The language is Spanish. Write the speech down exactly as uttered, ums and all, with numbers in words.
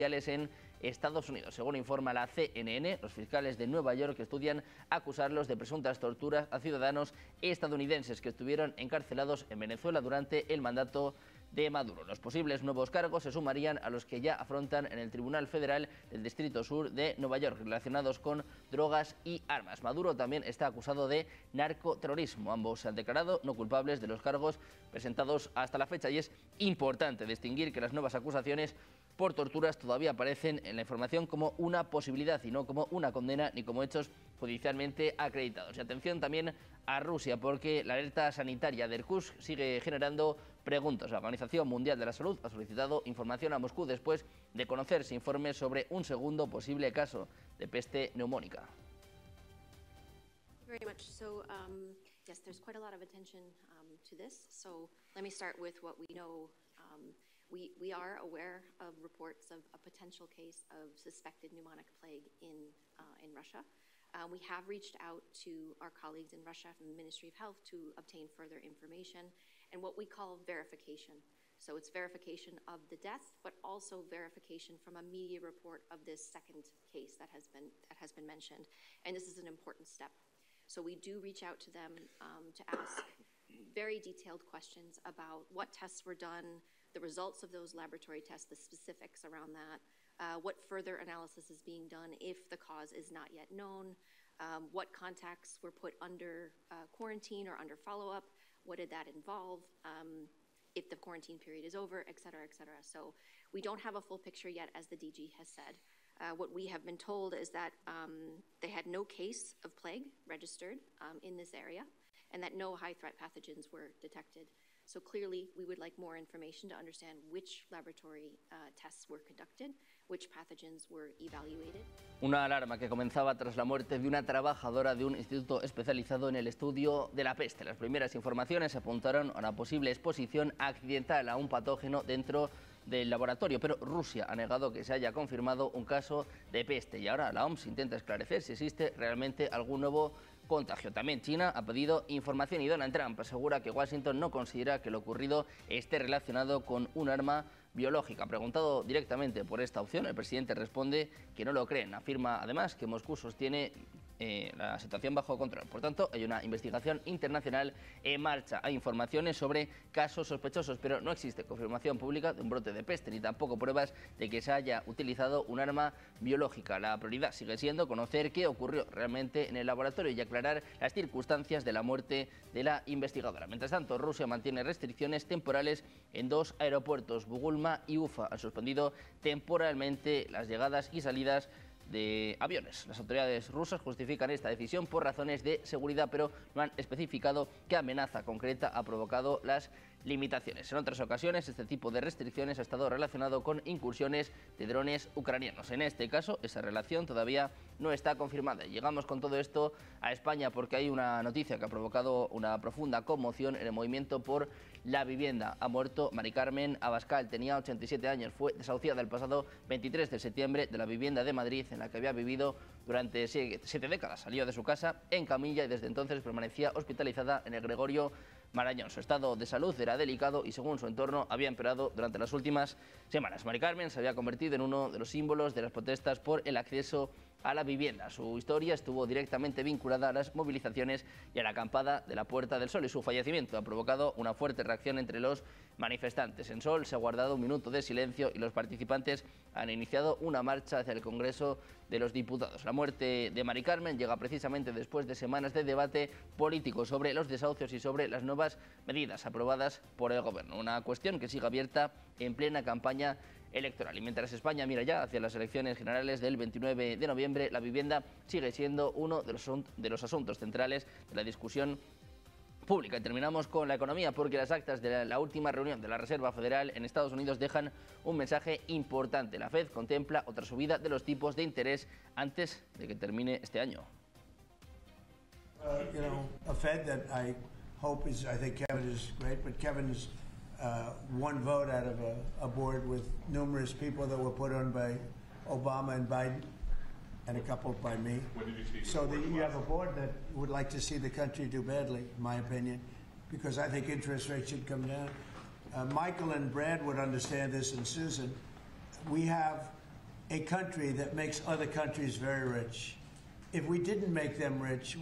en Estados Unidos. Según informa la C N N, los fiscales de Nueva York estudian acusarlos de presuntas torturas a ciudadanos estadounidenses que estuvieron encarcelados en Venezuela durante el mandato de Maduro. Los posibles nuevos cargos se sumarían a los que ya afrontan en el Tribunal Federal del Distrito Sur de Nueva York, relacionados con drogas y armas. Maduro también está acusado de narcoterrorismo. Ambos se han declarado no culpables de los cargos presentados hasta la fecha, y es importante distinguir que las nuevas acusaciones por torturas todavía aparecen en la información como una posibilidad y no como una condena ni como hechos judicialmente acreditados. Y atención también a Rusia, porque la alerta sanitaria de Irkutsk sigue generando preguntas. La Organización Mundial de la Salud ha solicitado información a Moscú después de conocerse informes sobre un segundo posible caso de peste neumónica. Very much. So, um, yes, there's quite a lot of attention um, to this. So let me start with what we know. Um, we, we are aware of reports of a potential case of suspected pneumonic plague in, uh, in Russia. Uh, we have reached out to our colleagues in Russia from the Ministry of Health to obtain further information and what we call verification. So it's verification of the death, but also verification from a media report of this second case that has been, that has been mentioned. And this is an important step. So we do reach out to them um, to ask very detailed questions about what tests were done, the results of those laboratory tests, the specifics around that, uh, what further analysis is being done if the cause is not yet known, um, what contacts were put under uh, quarantine or under follow-up, what did that involve, um, if the quarantine period is over, et cetera, et cetera. So we don't have a full picture yet, as the D G has said. Uh, what we have been told is that um, they had no case of plague registered um, in this area and that no high-threat pathogens were detected. So clearly, we would like more information to understand which laboratory uh, tests were conducted, which pathogens were evaluated. Una alarma que comenzaba tras la muerte de una trabajadora de un instituto especializado en el estudio de la peste. Las primeras informaciones apuntaron a una posible exposición accidental a un patógeno dentro del laboratorio, pero Rusia ha negado que se haya confirmado un caso de peste y ahora la O M S intenta esclarecer si existe realmente algún nuevo contagio. También China ha pedido información y Donald Trump asegura que Washington no considera que lo ocurrido esté relacionado con un arma biológica. Preguntado directamente por esta opción, el presidente responde que no lo creen. Afirma además que Moscú sostiene eh, la situación bajo control. Por tanto, hay una investigación internacional en marcha. Hay informaciones sobre casos sospechosos, pero no existe confirmación pública de un brote de peste, ni tampoco pruebas de que se haya utilizado un arma biológica. La prioridad sigue siendo conocer qué ocurrió realmente en el laboratorio y aclarar las circunstancias de la muerte de la investigadora. Mientras tanto, Rusia mantiene restricciones temporales en dos aeropuertos, Bugulma y Ufa. Han suspendido temporalmente las llegadas y salidas de aviones. Las autoridades rusas justifican esta decisión por razones de seguridad, pero no han especificado qué amenaza concreta ha provocado las limitaciones. En otras ocasiones, este tipo de restricciones ha estado relacionado con incursiones de drones ucranianos. En este caso, esa relación todavía no está confirmada. Llegamos con todo esto a España porque hay una noticia que ha provocado una profunda conmoción en el movimiento por la vivienda. Ha muerto Mari Carmen Abascal, tenía ochenta y siete años, fue desahuciada el pasado veintitrés de septiembre de la vivienda de Madrid en la que había vivido durante siete décadas. Salió de su casa en camilla y desde entonces permanecía hospitalizada en el Gregorio Marañón. Su estado de salud era delicado y según su entorno había empeorado durante las últimas semanas. Mari Carmen se había convertido en uno de los símbolos de las protestas por el acceso a la vivienda. Su historia estuvo directamente vinculada a las movilizaciones y a la acampada de la Puerta del Sol y su fallecimiento ha provocado una fuerte reacción entre los manifestantes. En Sol se ha guardado un minuto de silencio y los participantes han iniciado una marcha hacia el Congreso de los Diputados. La muerte de Mari Carmen llega precisamente después de semanas de debate político sobre los desahucios y sobre las nuevas medidas aprobadas por el Gobierno. Una cuestión que sigue abierta en plena campaña electoral. Y mientras España mira ya hacia las elecciones generales del veintinueve de noviembre, la vivienda sigue siendo uno de los, de los asuntos centrales de la discusión pública. Y terminamos con la economía porque las actas de la, la última reunión de la Reserva Federal en Estados Unidos dejan un mensaje importante. La Fed contempla otra subida de los tipos de interés antes de que termine este año. Uh, you know, a Fed that I hope is, I think Kevin is great, but Kevin is uh, one vote out of a, a board with numerous people that were put on by Obama and Biden, and a couple by me. What did you see? So the, you have a board that would like to see the country do badly, in my opinion, because I think interest rates should come down. Uh, Michael and Brad would understand this, and Susan. We have a country that makes other countries very rich. If we didn't make them rich,